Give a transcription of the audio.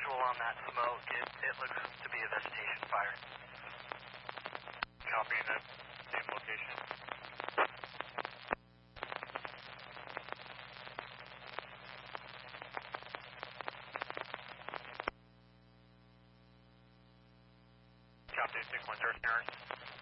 visual on that smoke. It looks to be a vegetation fire. Copying that same location. Copy 6-1 Turner.